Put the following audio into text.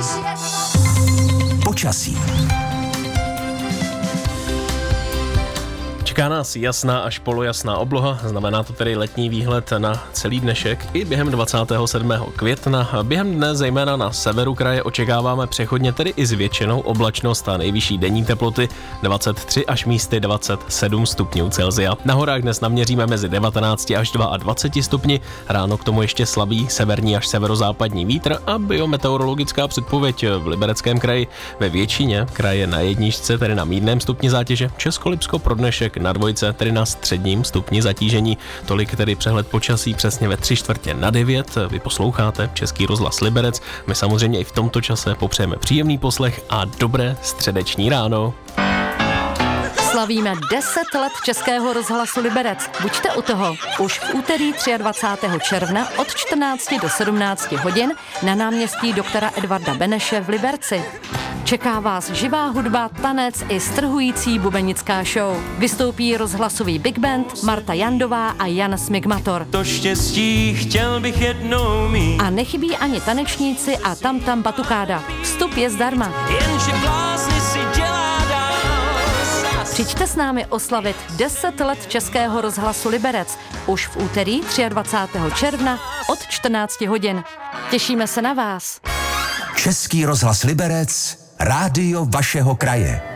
Počasí. Čeká nás jasná až polojasná obloha, znamená to tedy letní výhled na celý dnešek i během 27. května. Během dne zejména na severu kraje očekáváme přechodně tedy i zvětšenou oblačnost a nejvyšší denní teploty 23 až místy 27 stupňů Celsia. Na horách dnes naměříme mezi 19 až 22 stupni, ráno k tomu ještě slabý severní až severozápadní vítr a biometeorologická předpověď v Libereckém kraji ve většině kraje na jedničce, tedy na mírném stupni zátěže. Českolipsko pro dnešek na dvojce, tedy na středním stupni zatížení. Tolik tedy přehled počasí přesně ve 8:45. Vy posloucháte Český rozhlas Liberec. My samozřejmě i v tomto čase popřejeme příjemný poslech a dobré středeční ráno. Slavíme 10 let Českého rozhlasu Liberec. Buďte u toho. Už v úterý 23. června od 14 do 17 hodin na náměstí doktora Edvarda Beneše v Liberci. Čeká vás živá hudba, tanec i strhující bubenická show. Vystoupí rozhlasový big band Marta Jandová a Jan Smigmator. To štěstí chtěl bych jednou mít. A nechybí ani tanečníci a tam batukáda. Vstup je zdarma. Jenže blázny si dělá dál. Přijďte s námi oslavit 10 let Českého rozhlasu Liberec. Už v úterý 23. června od 14 hodin. Těšíme se na vás. Český rozhlas Liberec, rádio vašeho kraje.